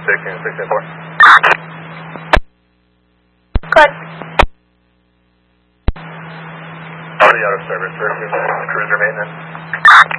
1664. Good. Already out of service for cruiser maintenance.